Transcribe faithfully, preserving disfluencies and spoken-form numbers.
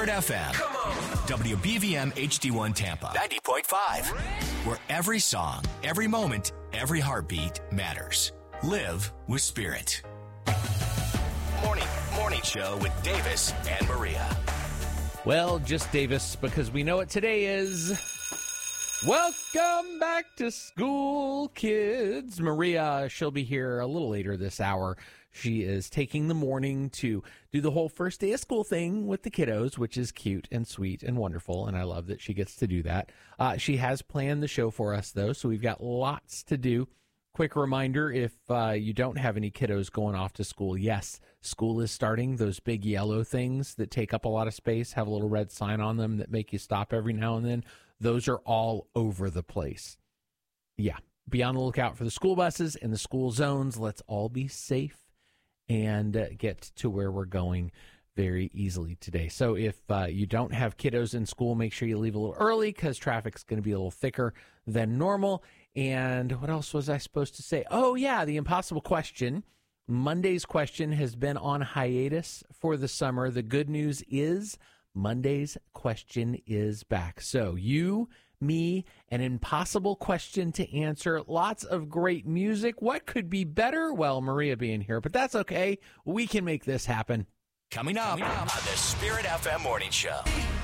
Spirit F M. Come on. W B V M H D one Tampa. ninety point five. Where every song, every moment, every heartbeat matters. Live with Spirit. Morning, morning show with Davis and Maria. Well, just Davis, because we know what today is. Welcome back to school, kids. Maria, she'll be here a little later this hour. She is taking the morning to do the whole first day of school thing with the kiddos, which is cute and sweet and wonderful, and I love that she gets to do that. Uh, she has planned the show for us, though, so we've got lots to do. Quick reminder, if uh, you don't have any kiddos going off to school, yes, school is starting. Those big yellow things that take up a lot of space, have a little red sign on them that make you stop every now and then, those are all over the place. Yeah, be on the lookout for the school buses and the school zones. Let's all be safe and uh, get to where we're going very easily today. So if uh, you don't have kiddos in school, make sure you leave a little early because traffic's going to be a little thicker than normal. And what else was I supposed to say? Oh, yeah, the impossible question. Monday's question has been on hiatus for the summer. The good news is Monday's question is back. So you, me, an impossible question to answer. Lots of great music. What could be better? Well, Maria being here, but that's okay. We can make this happen. Coming up, Coming up on the Spirit F M Morning Show.